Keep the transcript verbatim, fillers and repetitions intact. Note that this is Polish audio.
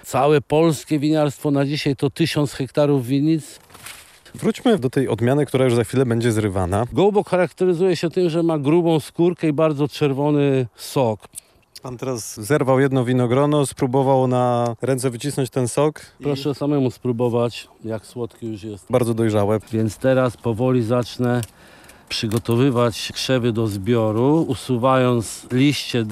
całe polskie winiarstwo na dzisiaj to tysiąc hektarów winnic. Wróćmy do tej odmiany, która już za chwilę będzie zrywana. Gołbok charakteryzuje się tym, że ma grubą skórkę i bardzo czerwony sok. Pan teraz zerwał jedno winogrono, spróbował na ręce wycisnąć ten sok. Proszę samemu spróbować, jak słodki już jest. Bardzo dojrzałe. Więc teraz powoli zacznę przygotowywać krzewy do zbioru, usuwając liście